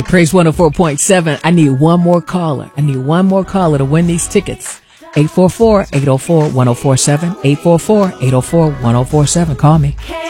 Praise 104.7. I need one more caller. I need one more caller to win these tickets. 844-804-1047. 844-804-1047. Call me.